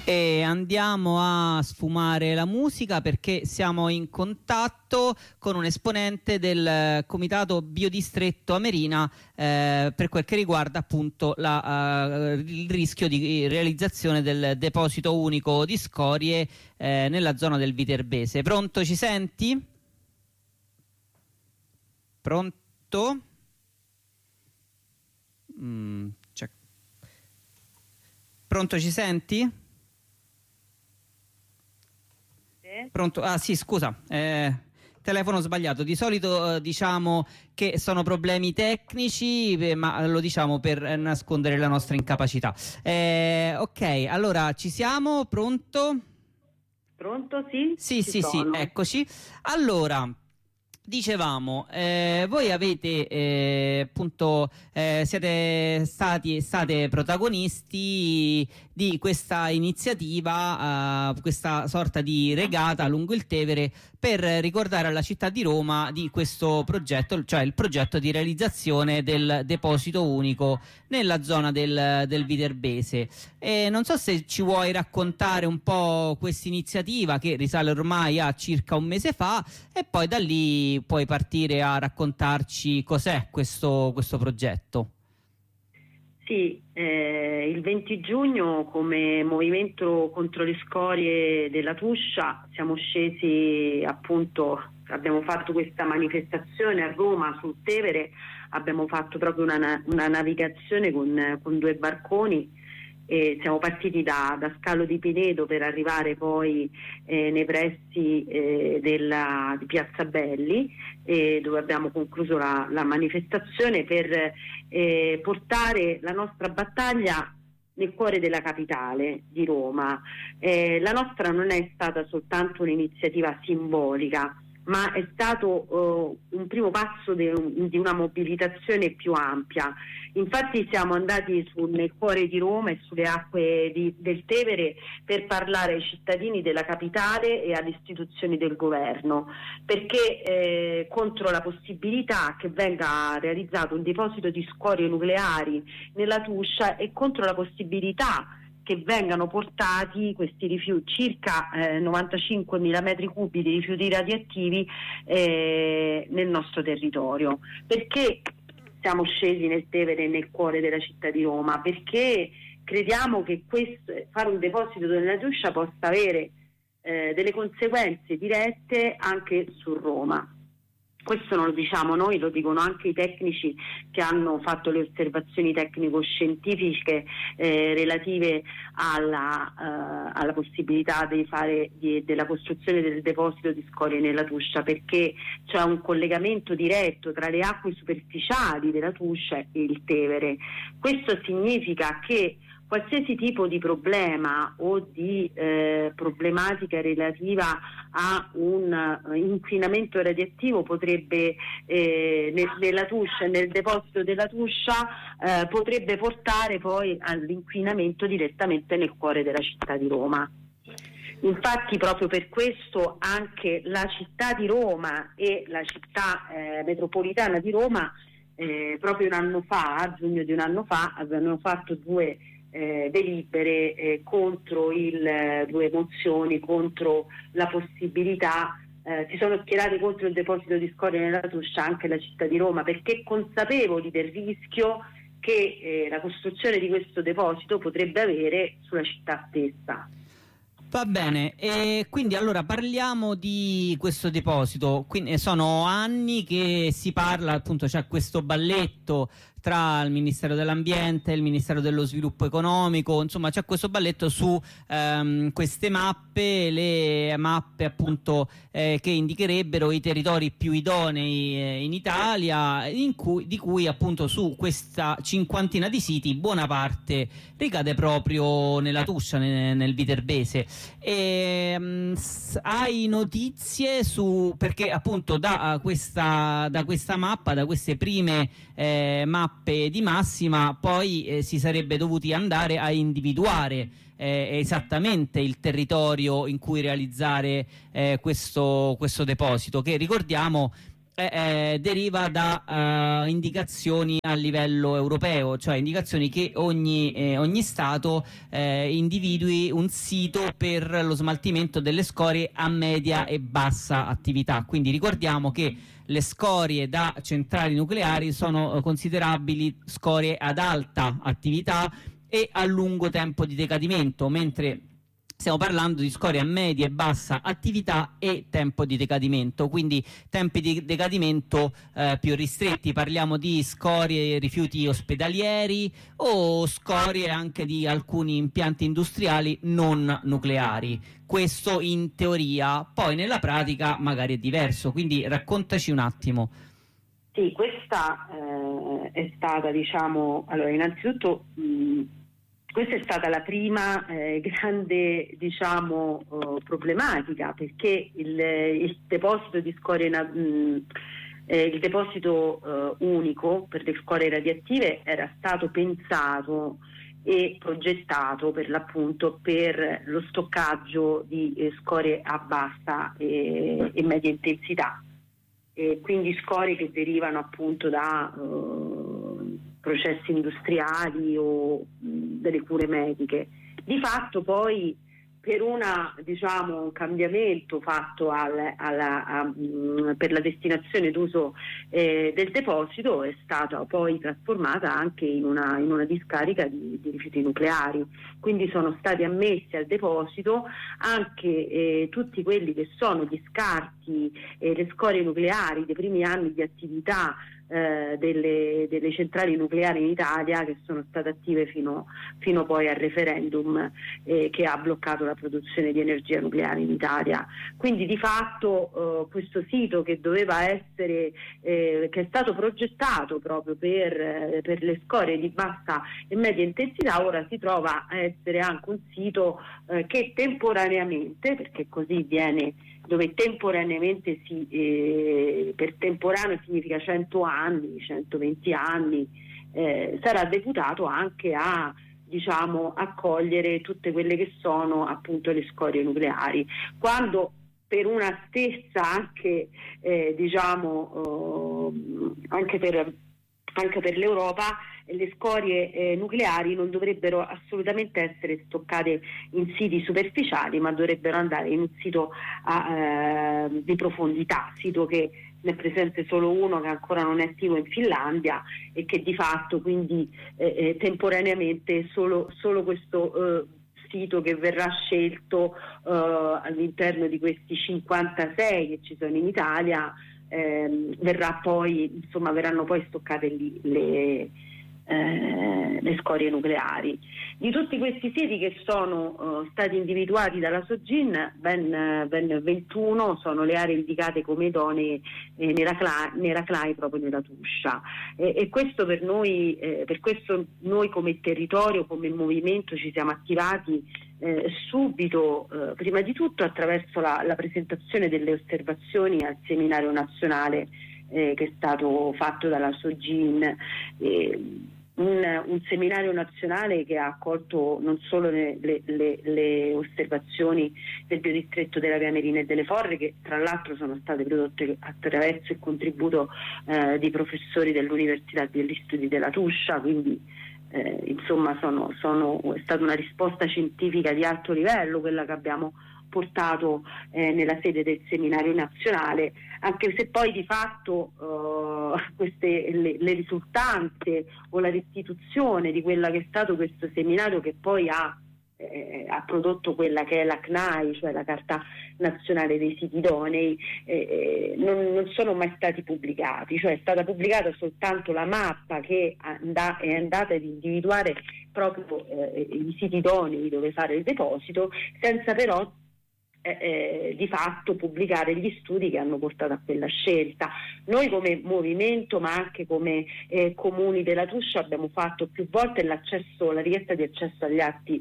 E andiamo a sfumare la musica perché siamo in contatto con un esponente del Comitato Biodistretto Amerina per quel che riguarda appunto il rischio di realizzazione del deposito unico di scorie nella zona del Viterbese. Pronto, ci senti? Pronto? Pronto, ci senti? Pronto? Ah sì, scusa, telefono sbagliato. Di solito diciamo che sono problemi tecnici, ma lo diciamo per nascondere la nostra incapacità. Ok, allora ci siamo, pronto? Pronto, sì? Sì, eccoci. Allora, dicevamo, voi avete appunto siete state protagonisti di questa iniziativa, questa sorta di regata lungo il Tevere per ricordare alla città di Roma di questo progetto, cioè il progetto di realizzazione del deposito unico nella zona del Viterbese. Non so se ci vuoi raccontare un po' questa iniziativa che risale ormai a circa un mese fa e poi da lì puoi partire a raccontarci cos'è questo progetto. Sì, il 20 giugno come movimento contro le scorie della Tuscia siamo scesi, appunto, abbiamo fatto questa manifestazione a Roma sul Tevere, abbiamo fatto proprio una navigazione con 2 barconi. E siamo partiti da Scalo di Pinedo per arrivare poi nei pressi di Piazza Belli, dove abbiamo concluso la manifestazione per portare la nostra battaglia nel cuore della capitale di Roma. La nostra non è stata soltanto un'iniziativa simbolica, ma è stato un primo passo di una mobilitazione più ampia. Infatti siamo andati nel cuore di Roma e sulle acque del Tevere per parlare ai cittadini della capitale e alle istituzioni del governo, perché contro la possibilità che venga realizzato un deposito di scorie nucleari nella Tuscia e contro la possibilità che vengano portati questi rifiuti, circa 95.000 metri cubi di rifiuti radioattivi nel nostro territorio. Perché siamo scesi nel Tevere, nel cuore della città di Roma? Perché crediamo che fare un deposito nella Tuscia possa avere delle conseguenze dirette anche su Roma. Questo non lo diciamo noi, lo dicono anche i tecnici che hanno fatto le osservazioni tecnico-scientifiche relative alla possibilità della costruzione del deposito di scorie nella Tuscia, perché c'è un collegamento diretto tra le acque superficiali della Tuscia e il Tevere. Questo significa che qualsiasi tipo di problema o di problematica relativa a un inquinamento radioattivo potrebbe nella Tuscia e nel deposito della Tuscia potrebbe portare poi all'inquinamento direttamente nel cuore della città di Roma. Infatti proprio per questo anche la città di Roma e la città metropolitana di Roma proprio un anno fa, a giugno di un anno fa, avevano fatto 2 delibere contro 2 mozioni contro la possibilità, si sono schierati contro il deposito di scorie nella Tuscia anche la città di Roma, perché consapevoli del rischio che la costruzione di questo deposito potrebbe avere sulla città stessa. Va bene, e quindi allora parliamo di questo deposito. Quindi sono anni che si parla, appunto c'è questo balletto tra il Ministero dell'Ambiente e il Ministero dello Sviluppo Economico, insomma c'è questo balletto su queste mappe, le mappe appunto che indicherebbero i territori più idonei in Italia, di cui appunto su questa cinquantina di siti buona parte ricade proprio nella Tuscia, nel Viterbese. Hai notizie perché appunto da questa mappa, da queste prime mappe di massima, poi si sarebbe dovuti andare a individuare esattamente il territorio in cui realizzare questo deposito, che ricordiamo deriva da indicazioni a livello europeo, cioè indicazioni che ogni Stato individui un sito per lo smaltimento delle scorie a media e bassa attività. Quindi ricordiamo che le scorie da centrali nucleari sono considerabili scorie ad alta attività e a lungo tempo di decadimento, mentre stiamo parlando di scorie a media e bassa attività e tempo di decadimento, quindi tempi di decadimento più ristretti. Parliamo di scorie e rifiuti ospedalieri o scorie anche di alcuni impianti industriali non nucleari. Questo in teoria, poi nella pratica magari è diverso, quindi raccontaci un attimo. Sì, questa è stata, allora innanzitutto questa è stata la prima grande, problematica, perché il deposito di scorie, il deposito unico per le scorie radioattive era stato pensato e progettato per l'appunto per lo stoccaggio di scorie a bassa e media intensità, quindi scorie che derivano appunto da processi industriali o delle cure mediche. Di fatto poi per un cambiamento fatto per la destinazione d'uso del deposito è stata poi trasformata anche in una discarica di rifiuti nucleari, quindi sono stati ammessi al deposito anche tutti quelli che sono gli scarti e le scorie nucleari dei primi anni di attività delle centrali nucleari in Italia, che sono state attive fino poi al referendum che ha bloccato la produzione di energia nucleare in Italia. Quindi di fatto questo sito che doveva essere che è stato progettato proprio per le scorie di bassa e media intensità, ora si trova a essere anche un sito che temporaneamente, perché così viene, dove temporaneamente per temporaneo significa 100 anni, 120 anni, sarà deputato anche a accogliere tutte quelle che sono appunto le scorie nucleari, quando per una stessa anche anche per l'Europa le scorie nucleari non dovrebbero assolutamente essere stoccate in siti superficiali, ma dovrebbero andare in un sito di profondità, sito che ne è presente solo uno che ancora non è attivo in Finlandia e che di fatto quindi temporaneamente solo questo sito che verrà scelto all'interno di questi 56 che ci sono in Italia, verranno poi stoccate lì le scorie nucleari. Di tutti questi siti che sono stati individuati dalla Sogin, ben 21 sono le aree indicate come idonee nella CLAI proprio nella Tuscia, e questo per questo noi come territorio, come movimento ci siamo attivati subito, prima di tutto attraverso la presentazione delle osservazioni al seminario nazionale che è stato fatto dalla Sogin, un seminario nazionale che ha accolto non solo le osservazioni del biodistretto della Via Merina e delle Forre, che tra l'altro sono state prodotte attraverso il contributo di professori dell'Università degli Studi della Tuscia, quindi è stata una risposta scientifica di alto livello quella che abbiamo portato nella sede del seminario nazionale, anche se poi di fatto le risultanze o la restituzione di quella che è stato questo seminario, che poi ha prodotto quella che è la CNAI, cioè la Carta Nazionale dei Siti Idonei, non sono mai stati pubblicati, cioè è stata pubblicata soltanto la mappa che è andata ad individuare proprio i siti idonei dove fare il deposito, senza però di fatto pubblicare gli studi che hanno portato a quella scelta. Noi come movimento, ma anche come comuni della Tuscia, abbiamo fatto più volte la richiesta di accesso agli atti,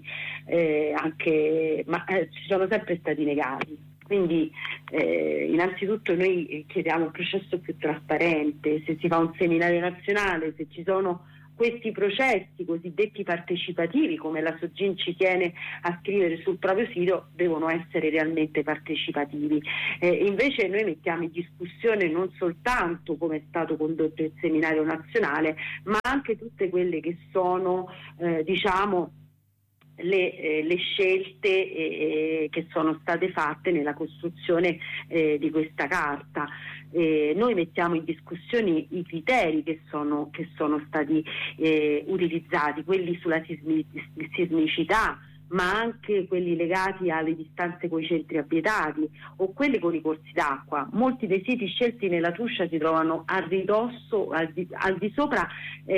ci sono sempre stati negati. Quindi innanzitutto noi chiediamo un processo più trasparente. Se si fa un seminario nazionale, se ci sono questi processi cosiddetti partecipativi, come la Sogin ci tiene a scrivere sul proprio sito, devono essere realmente partecipativi. Invece noi mettiamo in discussione non soltanto come è stato condotto il seminario nazionale, ma anche tutte quelle che sono le scelte che sono state fatte nella costruzione di questa carta. Noi mettiamo in discussione i criteri che sono stati utilizzati, quelli sulla sismicità, ma anche quelli legati alle distanze con i centri abitati o quelli con i corsi d'acqua. Molti dei siti scelti nella Tuscia si trovano a ridosso, al di sopra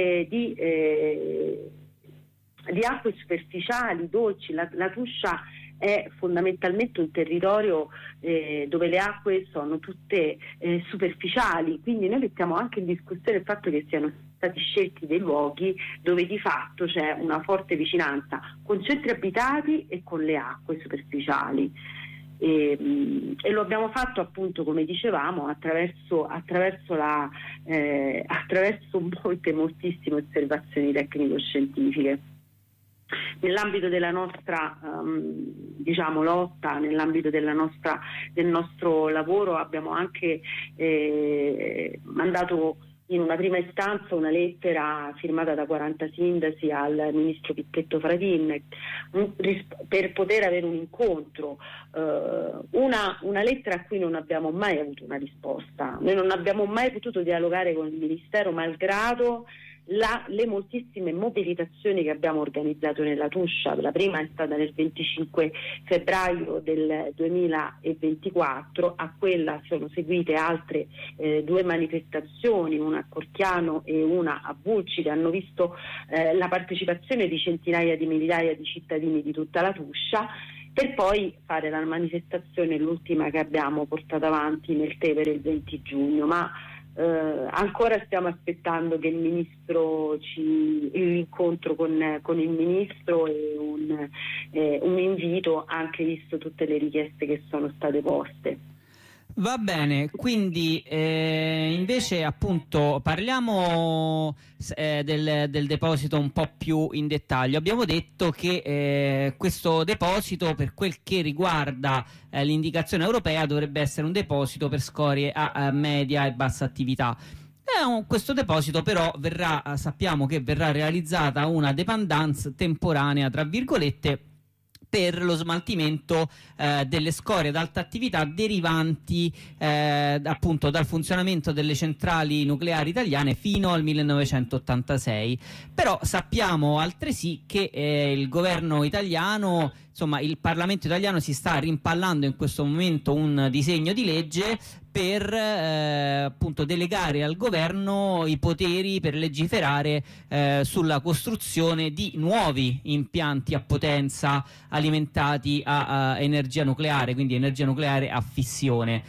di acque superficiali, dolci. La Tuscia è fondamentalmente un territorio dove le acque sono tutte superficiali, quindi noi mettiamo anche in discussione il fatto che siano stati scelti dei luoghi dove di fatto c'è una forte vicinanza con centri abitati e con le acque superficiali. E lo abbiamo fatto, appunto, come dicevamo, attraverso moltissime osservazioni tecnico-scientifiche. Nell'ambito della nostra lotta, nell'ambito del nostro lavoro, abbiamo anche mandato in una prima istanza una lettera firmata da 40 sindaci al ministro Picchetto Fratin per poter avere un incontro, una lettera a cui non abbiamo mai avuto una risposta. Noi non abbiamo mai potuto dialogare con il Ministero, malgrado le moltissime mobilitazioni che abbiamo organizzato nella Tuscia. La prima è stata nel 25 febbraio del 2024, a quella sono seguite altre 2 manifestazioni, una a Corchiano e una a Bulci, che hanno visto la partecipazione di centinaia di migliaia di cittadini di tutta la Tuscia, per poi fare la manifestazione, l'ultima che abbiamo portato avanti nel Tevere il 20 giugno, ma ancora stiamo aspettando che il ministro l'incontro con il ministro e un invito, anche visto tutte le richieste che sono state poste. Va bene, quindi invece appunto parliamo del deposito un po' più in dettaglio. Abbiamo detto che questo deposito, per quel che riguarda l'indicazione europea, dovrebbe essere un deposito per scorie a media e bassa attività. Questo deposito però sappiamo che verrà realizzata una dépendance temporanea, tra virgolette, per lo smaltimento delle scorie ad alta attività derivanti appunto dal funzionamento delle centrali nucleari italiane fino al 1986. Però sappiamo altresì che il governo italiano, insomma il Parlamento italiano, si sta rimpallando in questo momento un disegno di legge per appunto delegare al governo i poteri per legiferare sulla costruzione di nuovi impianti a potenza alimentati a energia nucleare, quindi energia nucleare a fissione.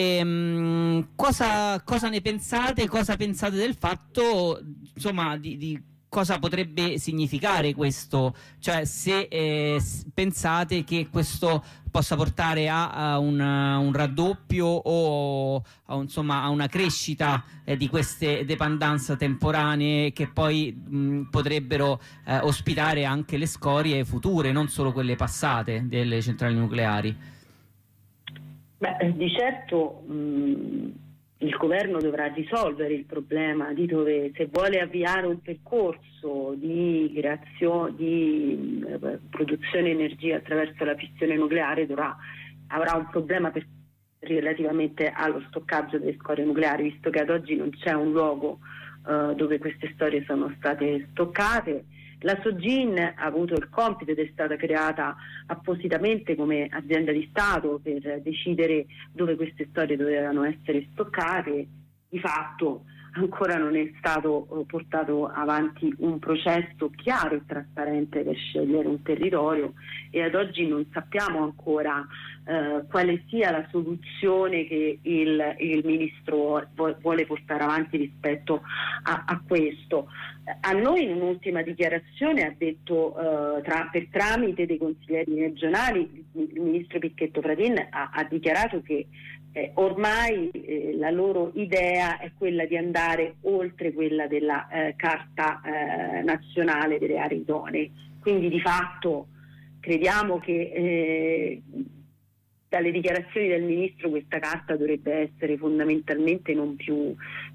Cosa ne pensate? Cosa pensate del fatto, insomma, di cosa potrebbe significare questo? Cioè, se pensate che questo possa portare a un raddoppio o a una crescita di queste dépendance temporanee, che poi potrebbero ospitare anche le scorie future, non solo quelle passate delle centrali nucleari. Beh, di certo il governo dovrà risolvere il problema di dove, se vuole avviare un percorso di creazione, di produzione di energia attraverso la fissione nucleare, avrà un problema relativamente allo stoccaggio delle scorie nucleari, visto che ad oggi non c'è un luogo dove queste storie sono state stoccate. La Sogin ha avuto il compito ed è stata creata appositamente come azienda di Stato per decidere dove queste storie dovevano essere stoccate. Di fatto ancora non è stato portato avanti un processo chiaro e trasparente per scegliere un territorio, e ad oggi non sappiamo ancora quale sia la soluzione che il ministro vuole portare avanti rispetto a questo. A noi in un'ultima dichiarazione ha detto, per tramite dei consiglieri regionali, il ministro Picchetto Fratin ha dichiarato che ormai la loro idea è quella di andare oltre quella della Carta nazionale delle aree idonee. Quindi di fatto crediamo che dalle dichiarazioni del ministro questa carta dovrebbe essere fondamentalmente non più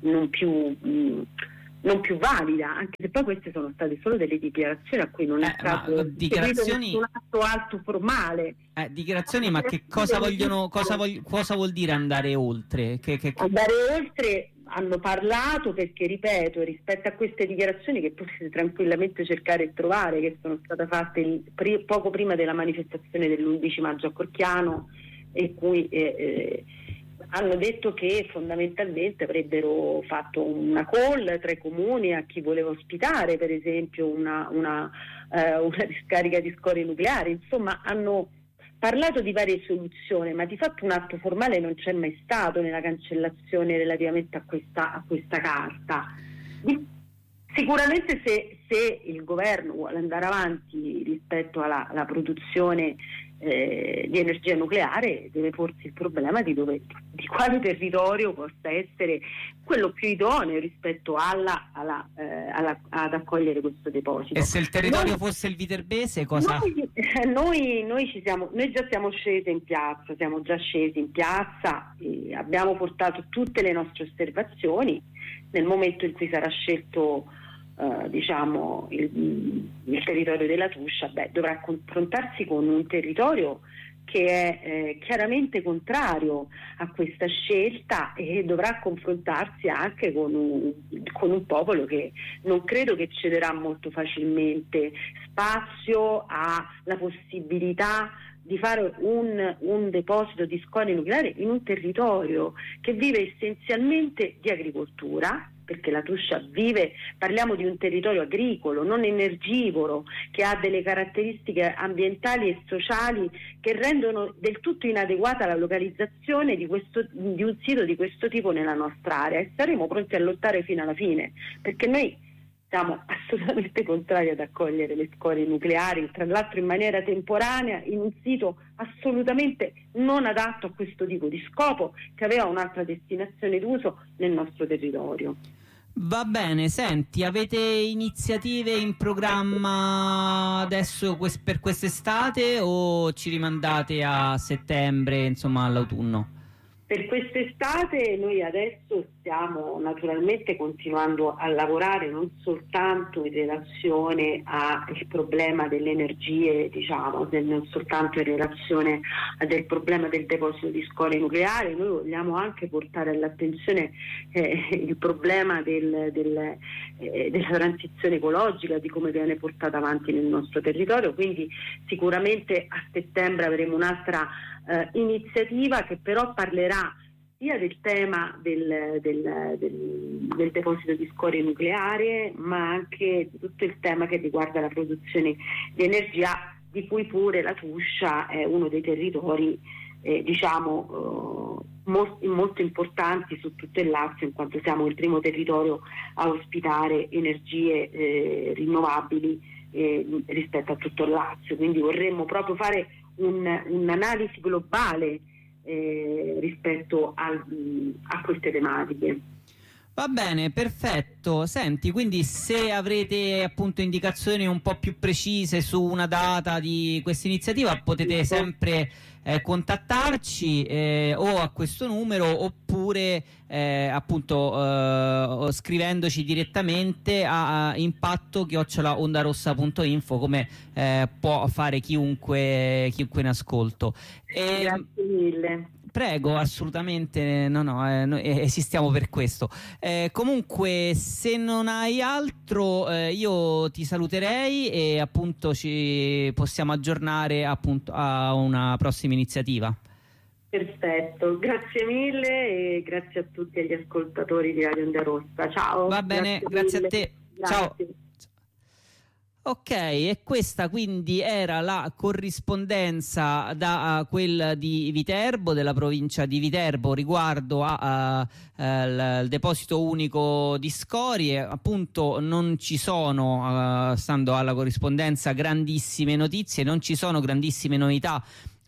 valida, anche se poi queste sono state solo delle dichiarazioni a cui non è stato dichiarazioni... un atto formale. Dichiarazioni, ma che cosa vogliono, cosa vuol dire andare oltre? Andare oltre, hanno parlato, perché ripeto, rispetto a queste dichiarazioni che potete tranquillamente cercare e trovare, che sono state fatte poco prima della manifestazione dell'11 maggio a Corchiano, e cui hanno detto che fondamentalmente avrebbero fatto una call tra i comuni a chi voleva ospitare, per esempio, una discarica di scorie nucleari. Insomma, hanno parlato di varie soluzioni, ma di fatto un atto formale non c'è mai stato nella cancellazione relativamente a questa carta. Sicuramente se il governo vuole andare avanti rispetto alla produzione di energia nucleare, deve porsi il problema di quale territorio possa essere quello più idoneo rispetto ad accogliere questo deposito. E se il territorio fosse il viterbese, cosa? Noi già siamo scesi in piazza, e abbiamo portato tutte le nostre osservazioni. Nel momento in cui sarà scelto il territorio della Tuscia, dovrà confrontarsi con un territorio che è chiaramente contrario a questa scelta, e dovrà confrontarsi anche con un popolo che non credo che cederà molto facilmente spazio alla possibilità di fare un deposito di scorie nucleari in un territorio che vive essenzialmente di agricoltura, perché la Tuscia parliamo di un territorio agricolo, non energivoro, che ha delle caratteristiche ambientali e sociali che rendono del tutto inadeguata la localizzazione di un sito di questo tipo nella nostra area, e saremo pronti a lottare fino alla fine, perché noi siamo assolutamente contrari ad accogliere le scorie nucleari, tra l'altro in maniera temporanea, in un sito assolutamente non adatto a questo tipo di scopo, che aveva un'altra destinazione d'uso nel nostro territorio. Va bene, senti, avete iniziative in programma adesso per quest'estate, o ci rimandate a settembre, insomma all'autunno? Per quest'estate noi adesso stiamo naturalmente continuando a lavorare non soltanto in relazione al problema delle energie, non soltanto in relazione al problema del deposito di scorie nucleari. Noi vogliamo anche portare all'attenzione il problema della transizione ecologica, di come viene portata avanti nel nostro territorio. Quindi sicuramente a settembre avremo un'altra iniziativa che però parlerà sia del tema del deposito di scorie nucleari, ma anche di tutto il tema che riguarda la produzione di energia, di cui pure la Tuscia è uno dei territori molto importanti su tutto il Lazio, in quanto siamo il primo territorio a ospitare energie rinnovabili rispetto a tutto il Lazio. Quindi vorremmo proprio fare un'analisi globale rispetto a queste tematiche. Va bene, perfetto. Senti, quindi se avrete appunto indicazioni un po' più precise su una data di questa iniziativa, potete sempre contattarci o a questo numero, oppure appunto scrivendoci direttamente a impatto@ondarossa.info, come può fare chiunque in ascolto. Grazie mille. Prego, assolutamente, noi esistiamo per questo. Comunque, se non hai altro, io ti saluterei, e appunto ci possiamo aggiornare appunto a una prossima iniziativa. Perfetto, grazie mille, e grazie a tutti gli ascoltatori di Radio Onda Rossa. Ciao. Va bene, grazie a te. Grazie. Ciao. Ok, e questa quindi era la corrispondenza da quel di Viterbo, della provincia di Viterbo, riguardo al deposito unico di scorie. Appunto non ci sono, stando alla corrispondenza, grandissime notizie, non ci sono grandissime novità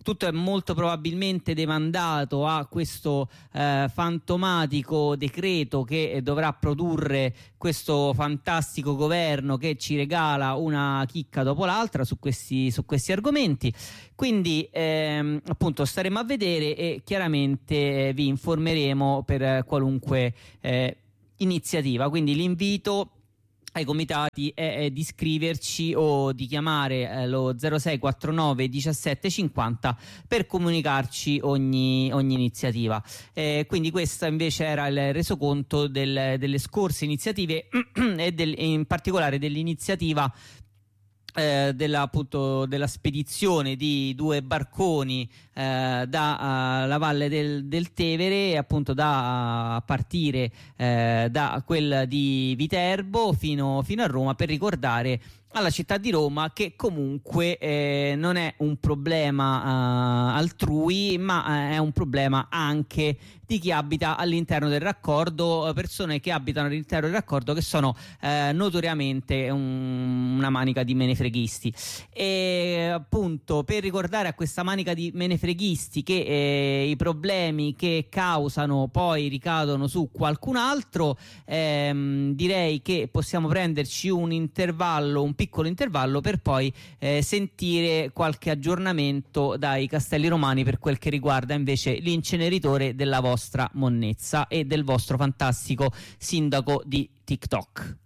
tutto è molto probabilmente demandato a questo fantomatico decreto che dovrà produrre questo fantastico governo che ci regala una chicca dopo l'altra su questi argomenti. Quindi appunto staremo a vedere e chiaramente vi informeremo per qualunque iniziativa. Quindi l'invito ai comitati è di scriverci o di chiamare lo 0649 17 50 per comunicarci ogni iniziativa. Quindi questo invece era il resoconto delle scorse iniziative e in particolare dell'iniziativa della spedizione di 2 barconi da la valle del Tevere, appunto da partire da quel di Viterbo fino a Roma, per ricordare alla città di Roma che comunque non è un problema altrui, ma è un problema anche di chi abita all'interno del raccordo, persone che abitano all'interno del raccordo che sono notoriamente una manica di menefreghisti. E appunto, per ricordare a questa manica di menefreghisti che i problemi che causano poi ricadono su qualcun altro, direi che possiamo prenderci un piccolo intervallo per poi sentire qualche aggiornamento dai Castelli Romani per quel che riguarda invece l'inceneritore della vostra monnezza e del vostro fantastico sindaco di TikTok.